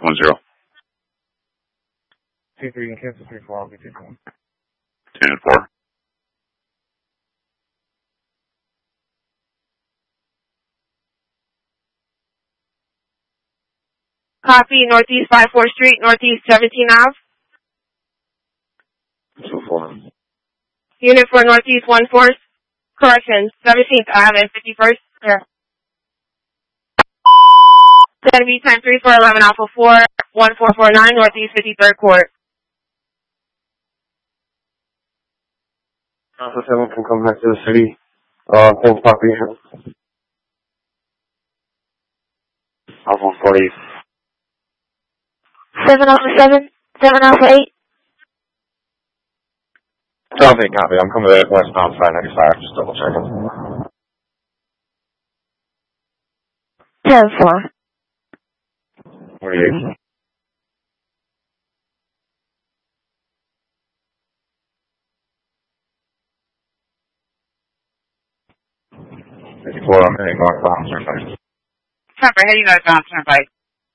10. 2-3 and cancel 3-4. I'll get 10-1. 10-4. Copy, Northeast 54th Street, Northeast 17th Ave. 2-4. Unit for Northeast 14th. Corrections, 17th Ave and 51st. Yeah. That'll be time 3 for 11 Alpha 4, 1449, Northeast 53rd Court. Alpha 7 can come back to the city. Thanks, Poppy. Alpha 140. 7 Alpha 7, 7 Alpha 8. Alpha 8 copy. I'm coming to West Mountain 595. Just double checking. 10-4. 48. I'm heading northbound Turnpike. Trevor, heading northbound Turnpike.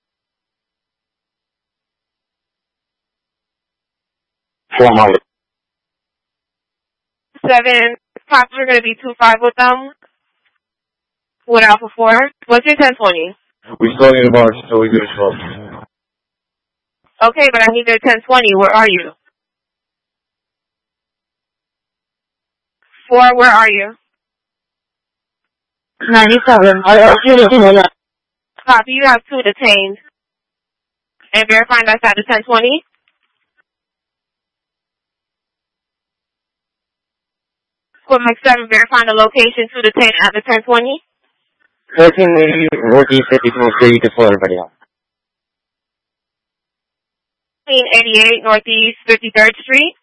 4 miles. 7, cops are going to be 2-5 with them. With Alpha 4. What's your 1020? We still need a bar, so we do a smoke. Okay, but I need their 1020. Where are you? 4, where are you? 97. Copy, you have 2 detained. And verifying that's at the 1020? For Mike 7, verifying the location 2 detained at the 1020? 1380 Northeast 54th Street to pull everybody out. 1388 Northeast 53rd Street.